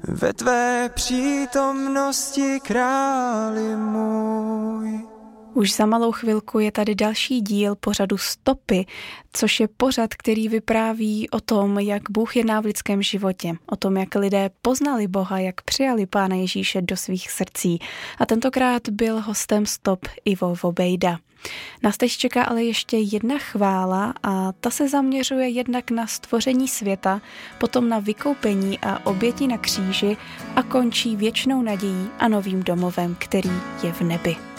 ve tvé přítomnosti, králi můj. Už za malou chvilku je tady další díl pořadu Stopy, což je pořad, který vypráví o tom, jak Bůh jedná v lidském životě, o tom, jak lidé poznali Boha, jak přijali Pána Ježíše do svých srdcí. A tentokrát byl hostem Stop Ivo Vobejda. Nás teď čeká ale ještě jedna chvála a ta se zaměřuje jednak na stvoření světa, potom na vykoupení a oběti na kříži a končí věčnou nadějí a novým domovem, který je v nebi.